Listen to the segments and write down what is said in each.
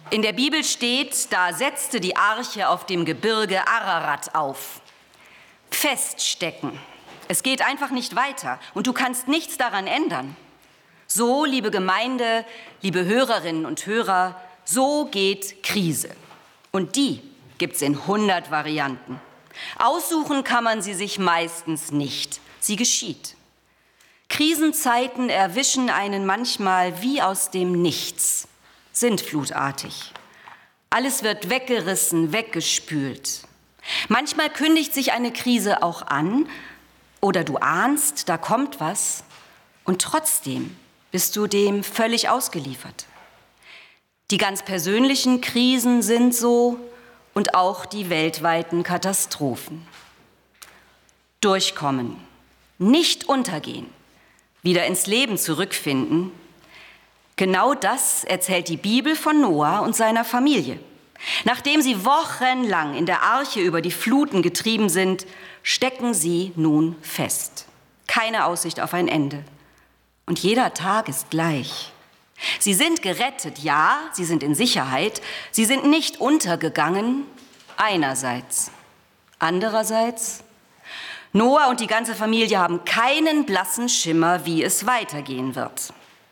In der Bibel steht, da setzte die Arche auf dem Gebirge Ararat auf. Feststecken. Es geht einfach nicht weiter und du kannst nichts daran ändern. So, liebe Gemeinde, liebe Hörerinnen und Hörer, so geht Krise. Und die gibt's in 100 Varianten. Aussuchen kann man sie sich meistens nicht. Sie geschieht. Krisenzeiten erwischen einen manchmal wie aus dem Nichts, sintflutartig. Alles wird weggerissen, weggespült. Manchmal kündigt sich eine Krise auch an oder du ahnst, da kommt was und trotzdem bist du dem völlig ausgeliefert. Die ganz persönlichen Krisen sind so und auch die weltweiten Katastrophen. Durchkommen, nicht untergehen, wieder ins Leben zurückfinden. Genau das erzählt die Bibel von Noah und seiner Familie. Nachdem sie wochenlang in der Arche über die Fluten getrieben sind, stecken sie nun fest. Keine Aussicht auf ein Ende. Und jeder Tag ist gleich. Sie sind gerettet, ja, sie sind in Sicherheit. Sie sind nicht untergegangen, einerseits. Andererseits, Noah und die ganze Familie haben keinen blassen Schimmer, wie es weitergehen wird.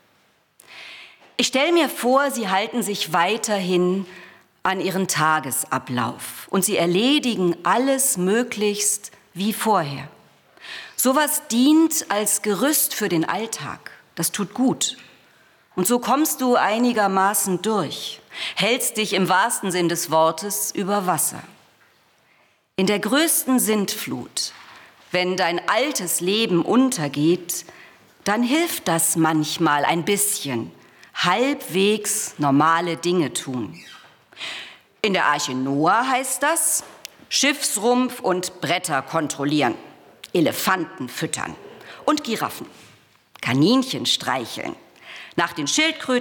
Ich stelle mir vor, sie halten sich weiterhin an ihren Tagesablauf und sie erledigen alles möglichst wie vorher. Sowas dient als Gerüst für den Alltag. Das tut gut. Und so kommst du einigermaßen durch, hältst dich im wahrsten Sinn des Wortes über Wasser. In der größten Sintflut, wenn dein altes Leben untergeht, dann hilft das manchmal ein bisschen, halbwegs normale Dinge tun. In der Arche Noah heißt das, Schiffsrumpf und Bretter kontrollieren, Elefanten füttern und Giraffen, Kaninchen streicheln, nach den Schildkröten